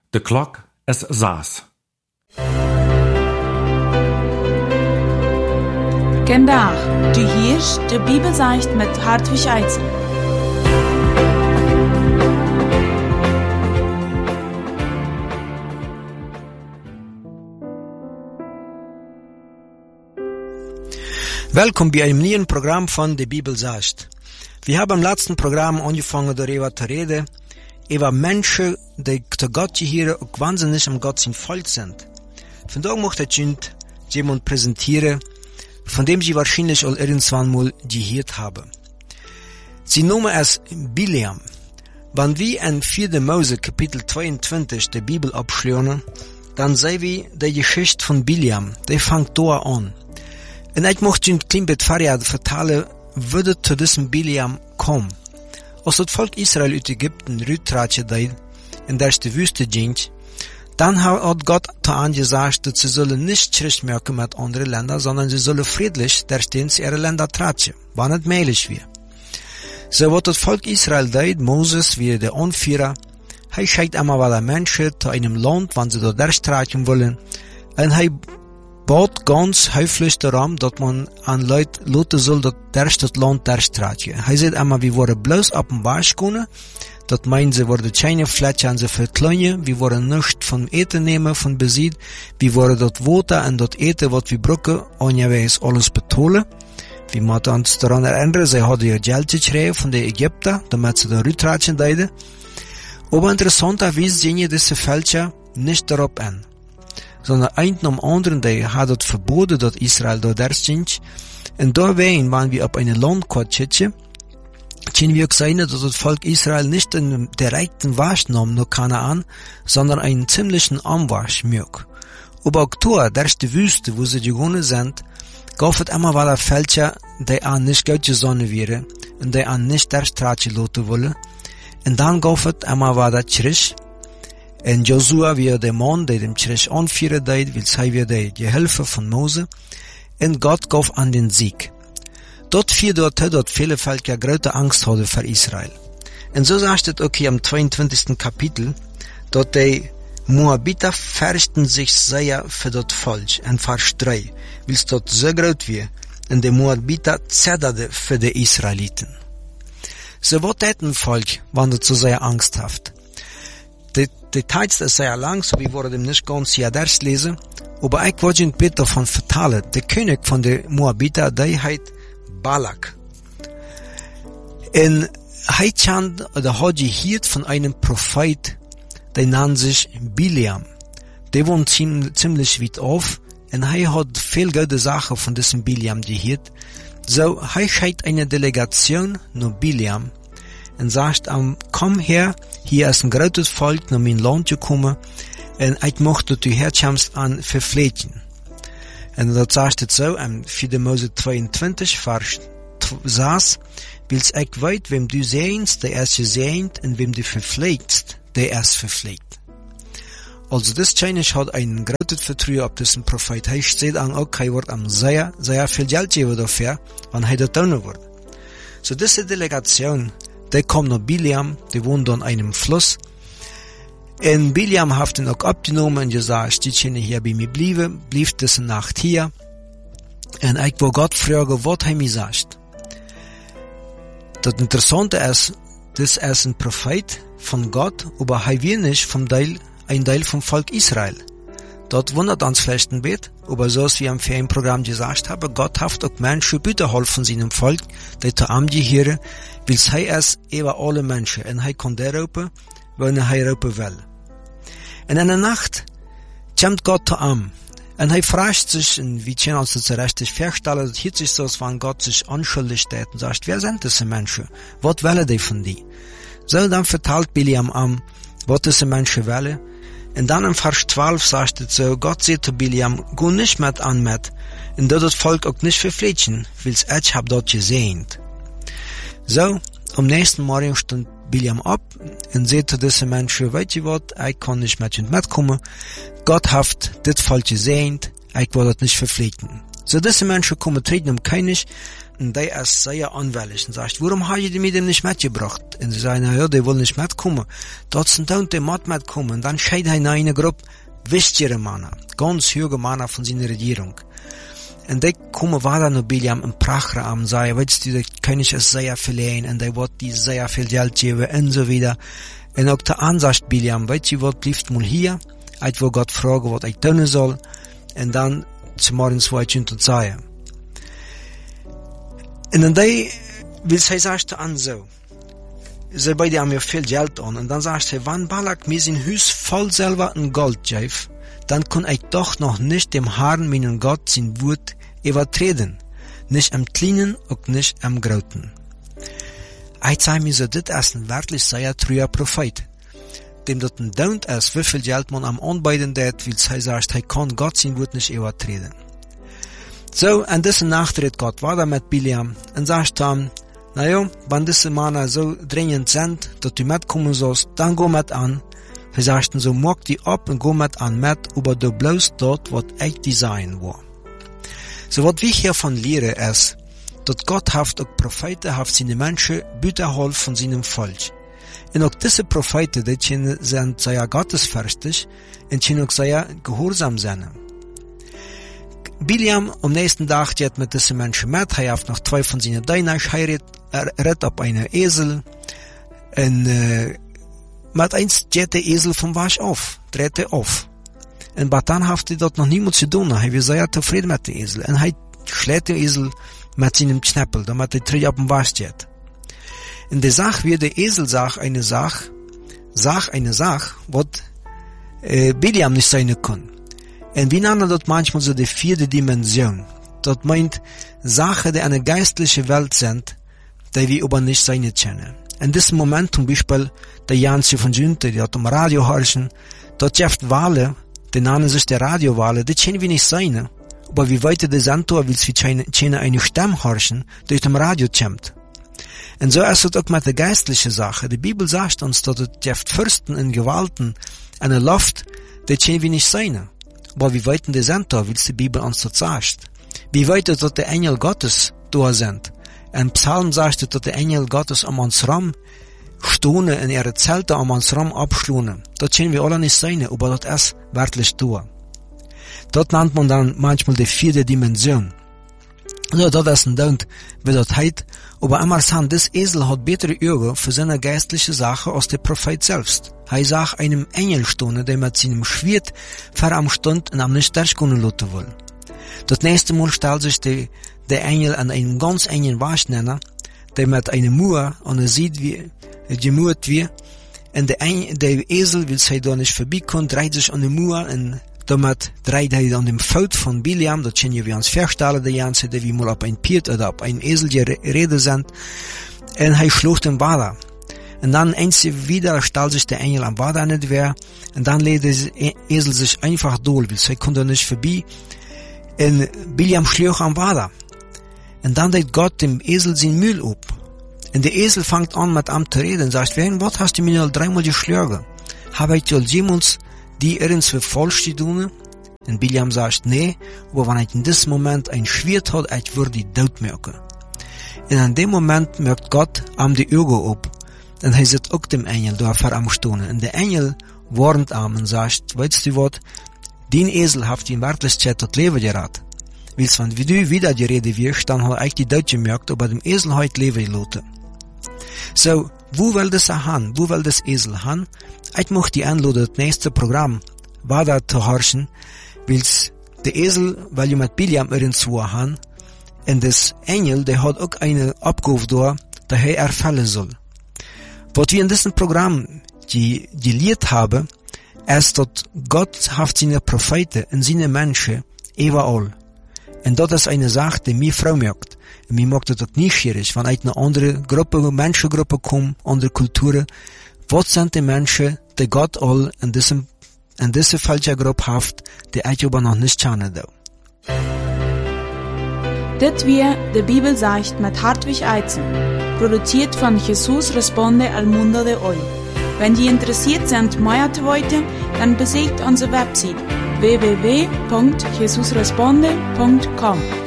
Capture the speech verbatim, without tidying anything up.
De klok is zes. Vandaag, du hierst de Bibelzeicht met Hartwig Eitzel. Welkom bij een nieuw Programm von de Bibelzeicht. Wir haben im letzten Programm angefangen darüber zu reden, über Menschen, die zu Gott gehören und wahnsinnig im Gott sein Volk sind. Vandaag möchte ich Ihnen jemand präsentieren, von dem Sie wahrscheinlich all irgendwann mal gehört haben. Sie nennen es Biliam. Wenn wir in vier. Mose Kapitel zweiundzwanzig der Bibel abschließen, dann sehen wir die Geschichte von Biliam, die fängt da an. Und ich möchte Ihnen ein klein bisschen vertellen, wie es zu diesem Biliam kam. Als das Volk Israel uit Ägypten rütratje deed, in der die Wüste ging, dann hat Gott angesagt, dass sie sollen nicht Schritt merken mit anderen Ländern, sondern sie sollen friedlich der stehen zu ihren Ländern tratje, wann es möglich wäre. So was das Volk Israel deed, Moses wie der Anführer, er schickt einmal alle Menschen zu einem Land, wann sie dort erstratjen wollen, und er bat ganz höflich darum, dass man an Leute lassen soll, dass der das Land erstratje. Er sagt einmal, wir wollen bloß ab dem Wasch können, das meint, sie wollen keine Fläche an sie verkleinen, wir wollen nichts von Eten nehmen, von Besitz, wir wollen das Wasser und das Eten, was wir brauchen, angeweis alles betonen. Wir müssen uns daran erinnern, sie haben ihr Geld gekriegt von den Ägyptern, damit sie da rütratschen deiden. Aber interessanterweise sehen diese Fälscher nicht darauf an, sondern ein am anderen, der hat das verboten, dass Israel da der sind. Und da wenn wir auf eine Landkarte schauen, können wir auch sehen, dass das Volk Israel nicht einen direkten Wasch nahm, nur Kanaan, sondern einen ziemlichen Anwasch mög. Aber auch da, der ist die Wüste, wo sie gegangen sind, gab es immer wieder Fälscher, die an nicht gut gesonnen wären, und die an nicht der Straße lassen wollen. Und dann gab es immer wieder Schritt. Und Josua, wie der Mann, der dem Schritt anführen deed, will sei wie der Gehilfe von Mose, und Gott gab an den Sieg. Dort fiel dort, dort viele Völker große Angst hatten für Israel. Und so sagt es okay am zweiundzwanzigsten Kapitel, dort die Moabiter fürchten sich sehr für das Volk und Vers drei, weil es dort so groß war, und die Moabiter zitterten für die Israeliten. So was hat ein Volk, wenn es so sehr Angst hat. Die, die Text ist sehr lang, so wir wollen dem nicht ganz hier durchlesen, aber ich wollte Ihnen bitte davon vertellen, der König von den Moabiter, der heißt Balak. Und er hat gehört von einem Prophet, der nennt sich Biliam. Der wohnt ziemlich weit auf, und er hat viel gute Sachen von diesem Biliam gehört. So, er schickt eine Delegation nach Biliam und sagt, um, komm her, hier ist ein großes Volk nach mein Land gekommen, und ich möchte, dass du herkommst an verpflegen. Und das sagt es so, im vier. Mose zweiundzwanzig, Vers sechs, willst ich weit, wem du sehnst, der erst gesehnt, und wem du verpflegst, der erst verpflegt. Also, das Chinesisch hat ein großes Vertrauen auf diesen Prophet. Er steht an, okay, er wird am sehr, sehr viel Geld geben dafür, wenn er das tun wird. So, diese Delegation, der kommt nach Biliam, die wohnt an einem Fluss. Und Biliam hat ihn auch abgenommen und gesagt, die können hier bei mir bleiben, blieb diese Nacht hier. Und ich will Gott fragen, was er mir sagt. Das Interessante ist, das ist ein Prophet von Gott, aber er will nicht vom Teil, ein Teil vom Volk Israel. Dort wundert uns vielleicht ein bisschen, aber so wie wir im Ferienprogramm gesagt haben, Gott hat auch Menschen bitte helfen seinem Volk, die zu ihm gehören, weil er ist über alle Menschen und er kann der Europa, wenn er Europa will. In einer Nacht kommt Gott zu ihm und er fragt sich, und wie können uns das richtig vorstellen, das hört sich so, als wenn Gott sich anschuldigt hat und sagt, wer sind diese Menschen? Was wollen die von dir? So, dann verteilt Biliam an, was diese Menschen wollen. Und dann im Vers zwölf sagt es so, Gott sagt zu Biliam, geh nicht mit an mit, und das Volk auch nicht verpflichten, weil ich hab dort gesehen. So, am nächsten Morgen stand Biliam ab und sagte zu diesen Menschen, weißt du was, ich kann nicht mit ihnen mitkommen, Gott hat das Volk gesehen, ich will das nicht verpflichten. So diese Menschen kommen, treten um König, und der ist sehr anwällig und sagt, warum habt ihr mit dem nicht mitgebracht? Und sie sagen, ja, die wollen nicht mitkommen. Dort sind dann die mit mitkommen. Und dann scheidet er in eine Gruppe wichtigere Männer, ganz hohe Männer von seiner Regierung. Und die kommen weiter nach Biliam im Prachraum und sagen, weißt du, der König ist sehr verlegen und der wird die sehr viel Geld geben und so weiter. Und auch der Ansicht Biliam, weißt du, was liegt mal hier, als wo Gott fragen, was ich tun soll, und dann zum Morgen zwei Stunden sagen. Und dann die, will sie sagt an so, sie beide haben ja viel Geld an, und dann sagt sie, wenn Balak mir sein Haus voll selber in Gold gibt, dann kann ich doch noch nicht dem Herrn, meinen Gott, sein Wort übertreten. Nicht am Kleinen und nicht am Großen. Ich sage mir so, das ist ein wirklich sehr treuer Prophet. Dem dort ein Daunt ist, wie viel Geld man am Anbeiden hat, weil sie sagt, er kann Gott sein Wort nicht übertreten. So, an diesem Nachtritt Gott weiter mit Biliam und sagt dann, naja, wenn diese Männer so dringend sind, dass du mitkommen sollst, dann geh mit an. Er sagten so, mag die ab und geh mit an mit, aber du bloß dort, was ich design war. So, was wir hiervon lehren ist, dass Gott haft auch Propheten haft seine Menschen Bütterhol von seinem Volk. Und auch diese Propheten, die sind sehr gottesfürchtig und die auch sehr gehorsam sind. Biliam am nächsten Tag geht mit diesen Menschen mit, er hat noch zwei von seinen Dienern heiratet, er redet auf einen Esel, und äh, mit eins geht der Esel vom Wasch auf, dreht er auf. Und dann hat er dort noch niemand zu tun, er war sehr zufrieden mit dem Esel, und er schlägt den Esel mit seinem Knäppel, damit er tritt auf dem Wasch geht. In der Sache wird der Esel sagt eine Sache, sagt eine Sache, was äh, Biliam nicht sein kann. Und wir nennen dort manchmal so die vierte Dimension. Dort meint Sachen, die eine geistliche Welt sind, die wir aber nicht sein können. In diesem Moment zum Beispiel der Janse von Jünte, die hat am Radio horchen, dort gibt Wale, die nennen sich der Radiowale, die können wir nicht sein. Aber wie weit der Santor will sie können eine Stimme horchen, die aus dem Radio kommt. Und so ist es auch mit der geistlichen Sache. Die Bibel sagt uns, dass es gibt Fürsten und Gewalten, eine Luft, die können wir nicht sein. Aber wie weit der Santor will die Bibel uns das sagt. Wie weit dass die Engel Gottes da sind. Ein Psalm sagt, dass die Engel Gottes um uns rum stehen und ihre Zelte um uns rum abschlunen. Das können wir alle nicht sein, aber das ist wirklich da. Dort nennt man dann manchmal die vierte Dimension. Ja, das ist ein Dank, wie das heißt, aber immer sagen, das Esel hat bessere Augen für seine geistliche Sache als der Prophet selbst. Er sagt einem Engel stehen, der mit seinem Schwert vor am Stund und am nicht durchgehen lassen will. Das nächste Mal stellt sich der, der Engel an einen ganz engen Waschnenner, der mit einem Mauer und er sieht, wie er gemauert wird, und der, der Esel will sich da nicht vorbeikommen, dreht sich an die Mauer und damit dreht er an dem Feld von Biliam, das können wir uns vorstellen, die ganze, die wir mal auf ein Piet oder auf ein Esel gerede sind, und er schlucht den Wader. Und dann einzig wieder stellt sich der Engel am Wader nicht mehr, und dann lädt der Esel sich einfach durch, weil sie konnte nicht vorbei, und Biliam schlucht am Wader. Und dann lädt Gott dem Esel sein Müll ab. Und der Esel fängt an mit ihm zu reden und sagt, wen, was hast du mir noch dreimal geschlagen? Habe ich dir jemals die irgendwie falsch zu tun? Und Biliam sagt, nee, aber wenn ich in diesem Moment ein Schwert hat, ich würde die Tod merken. Und in dem Moment merkt Gott am die Augen ab. Und er sieht auch dem Engel da vor am Stehen. Und der Engel warnt ihm und sagt, weißt du was, den Esel hat in Wirklichkeit das Leben geraten. Weil wenn du wieder die Rede wirst, dann hat ich die Tod gemerkt, aber dem Esel hat Leben gelassen. So, wo will das hin? Wo will das Esel hin? Ich möchte die einladen, das nächste Programm weiter zu horchen, weil der Esel, weil ihr mit Biliam irgendwo haben, und das Engel, der hat auch eine Abgabe da, dass er erfüllen soll. Was wir in diesem Programm die, die gelehrt haben, ist, dass Gott hat seine Propheten und seine Menschen überall. Und das ist eine Sache, die mir Frau merkt. Und mir macht das nicht schwierig, wenn eine andere Gruppe, Menschengruppe kommt, andere Kulturen. Was sind die Menschen, die Gott all in diesem, in dieser falschen Gruppe hat, die ich aber noch nicht kennen darf? Das wir die Bibel sagt mit Hartwig Eizen, produziert von Jesus Responde al Mundo de Hoy. Wenn die interessiert sind, mehr zu wissen, dann besucht unsere Website w w w punkt jesus responde punkt com.